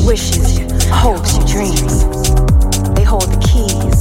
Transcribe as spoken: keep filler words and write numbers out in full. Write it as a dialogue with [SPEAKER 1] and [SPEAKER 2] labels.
[SPEAKER 1] wishes, your hopes, your dreams. They hold the keys